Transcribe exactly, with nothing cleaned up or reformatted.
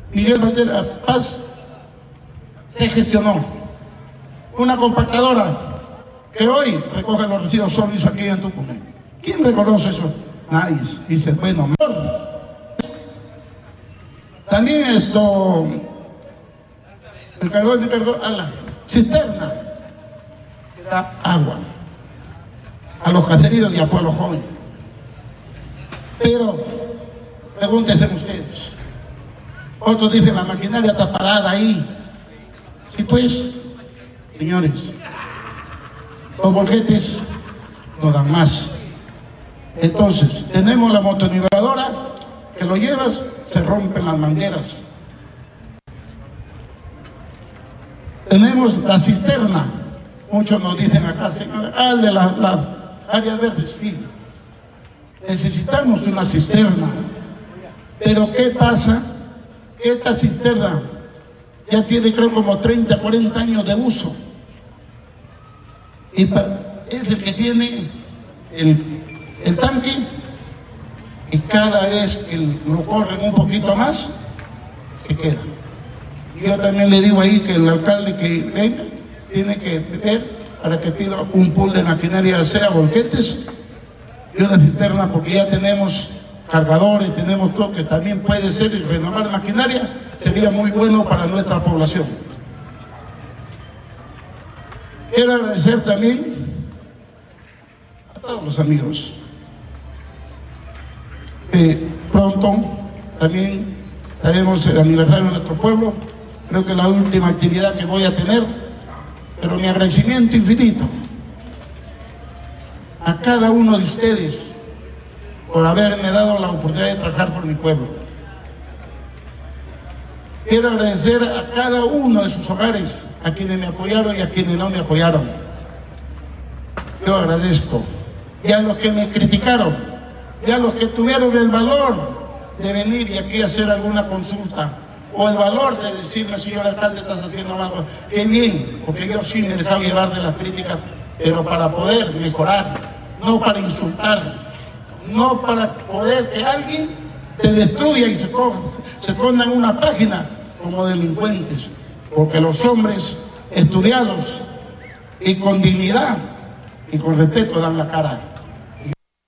Miguel Valera Paz se gestionó una compactadora que hoy recoge los residuos sólidos aquí en Tucumán. ¿Quién reconoce eso? Nadie. Dice, bueno, mejor. También esto, encargó, encargó a la cisterna que da agua a los caseríos y a pueblo joven. Pero, pregúntense ustedes. Otros dicen, la maquinaria está parada ahí. Sí, pues, señores, los bolquetes no dan más. Entonces, tenemos la motoniveladora que lo llevas, se rompen las mangueras. Tenemos la cisterna. Muchos nos dicen acá, señor, ah, de las la áreas verdes, sí. Necesitamos una cisterna. Pero ¿qué pasa? Que esta cisterna ya tiene, creo, como treinta, cuarenta años de uso. Y es el que tiene el, el tanque, y cada vez que lo corren un poquito más, se queda. Yo también le digo ahí que el alcalde que venga tiene que ver para que pida un pool de maquinaria, sea volquetes y una cisterna, porque ya tenemos cargadores, tenemos todo que también puede ser, y renovar maquinaria sería muy bueno para nuestra población. Quiero agradecer también a todos los amigos. Eh, pronto también tenemos el aniversario de nuestro pueblo, creo que es la última actividad que voy a tener, pero mi agradecimiento infinito a cada uno de ustedes por haberme dado la oportunidad de trabajar por mi pueblo. Quiero agradecer a cada uno de sus hogares, a quienes me apoyaron y a quienes no me apoyaron. Yo agradezco. Y a los que me criticaron, y a los que tuvieron el valor de venir y aquí hacer alguna consulta, o el valor de decirme, señor alcalde, estás haciendo algo, qué bien, porque yo sí me he dejado llevar de las críticas, pero para poder mejorar, no para insultar, no para poder que alguien te destruya y se ponga, se ponga en una página como delincuentes, porque los hombres estudiados y con dignidad y con respeto dan la cara.